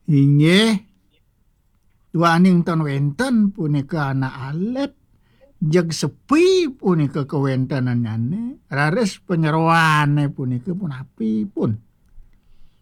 Inggih, duaning ton wenten punika anak alit jeg sepi punika kawentenanane rares penyeroane punika pun api pun.